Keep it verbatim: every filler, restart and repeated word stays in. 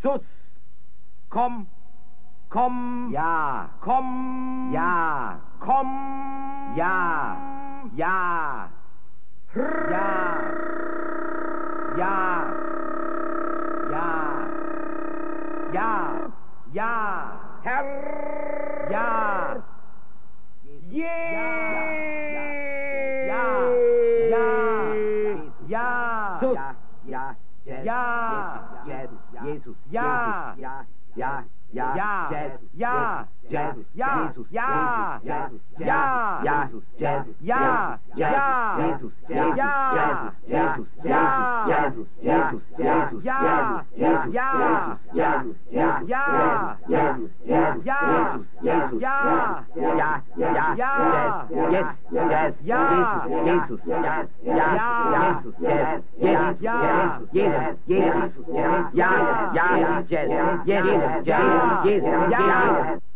Sus. Komm, komm, Ja. komm, Ja. komm, Ja. Ja. Ja. Ja. Ja. Ja. Ja. Herr, Ja. je, Ja. Ja. Ja. Sus. Ja. Jazz. Ja. Jazz. Jesus. Ja. Ja. Ja. Ja. Ja. Jazz. Ja. Jazz. Ja. Jesus. Ja. Jesus. Ja. Jesus. Jazz. Ja. Ja. Jesus. Ja. Jesus. Ja. Jesus. Jesus. Jesus. Ja. Jesus. Ja. Jesus. Ja. Jesus. Jesus. Ja. Jesus. Ja. Ja. Ja. Ja. Yes. Yes. Ja. Jesus. Yes. Ja. Ja. Jesus. Yes. Yes. Ja. Jesus. Jesus. Ja. Ja. Jesus. Yes. Yes. Jesus. Ja. Jesus. Ja. Jesus.